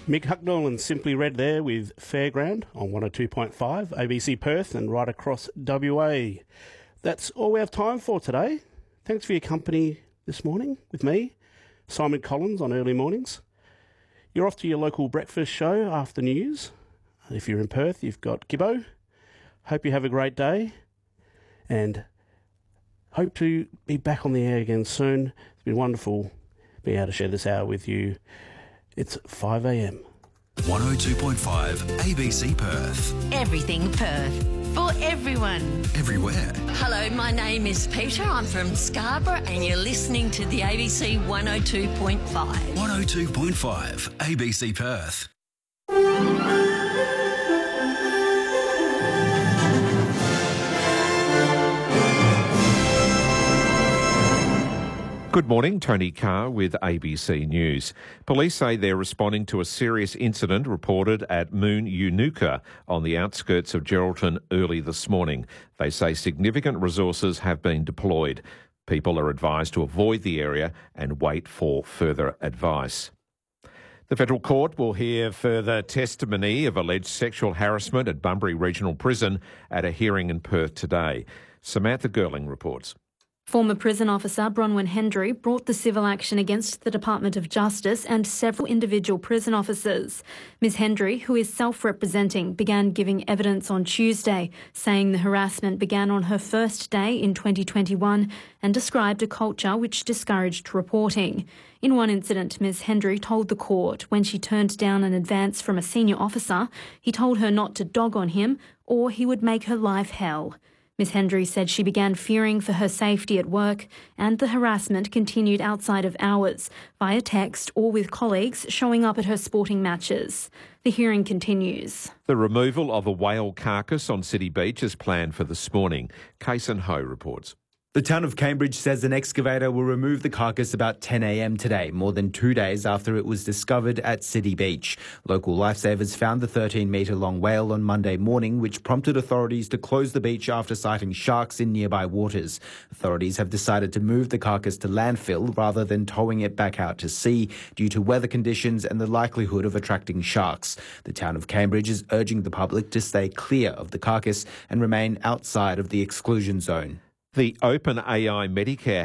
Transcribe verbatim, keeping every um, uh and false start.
Mick Hucknall and Simply Red there with Fairground on one oh two point five, A B C Perth and right across W A. That's all we have time for today. Thanks for your company this morning with me, Simon Collins, on Early Mornings. You're off to your local breakfast show after news. If you're in Perth, you've got Gibbo. Hope you have a great day and hope to be back on the air again soon. It's been wonderful being able to share this hour with you. It's five a m. one oh two point five A B C Perth. Everything Perth. For everyone. Everywhere. Hello, my name is Peter. I'm from Scarborough and you're listening to the A B C one oh two point five. one oh two point five A B C Perth. Good morning, Tony Carr with A B C News. Police say they're responding to a serious incident reported at Moon Unuka on the outskirts of Geraldton early this morning. They say significant resources have been deployed. People are advised to avoid the area and wait for further advice. The Federal Court will hear further testimony of alleged sexual harassment at Bunbury Regional Prison at a hearing in Perth today. Samantha Gerling reports. Former prison officer Bronwyn Hendry brought the civil action against the Department of Justice and several individual prison officers. Ms Hendry, who is self-representing, began giving evidence on Tuesday, saying the harassment began on her first day in twenty twenty-one and described a culture which discouraged reporting. In one incident, Ms Hendry told the court when she turned down an advance from a senior officer, he told her not to dog on him or he would make her life hell. Ms Hendry said she began fearing for her safety at work and the harassment continued outside of hours, via text or with colleagues showing up at her sporting matches. The hearing continues. The removal of a whale carcass on City Beach is planned for this morning. Kason Ho reports. The town of Cambridge says an excavator will remove the carcass about ten a m today, more than two days after it was discovered at City Beach. Local lifesavers found the thirteen metre long whale on Monday morning, which prompted authorities to close the beach after sighting sharks in nearby waters. Authorities have decided to move the carcass to landfill rather than towing it back out to sea due to weather conditions and the likelihood of attracting sharks. The town of Cambridge is urging the public to stay clear of the carcass and remain outside of the exclusion zone. The OpenAI Medicare